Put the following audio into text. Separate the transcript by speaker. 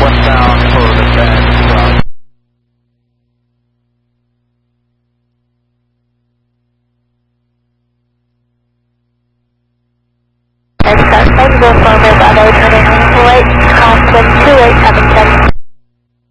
Speaker 1: westbound for the bend.
Speaker 2: Express, eligible for move other turning lane 28, Austin 2877.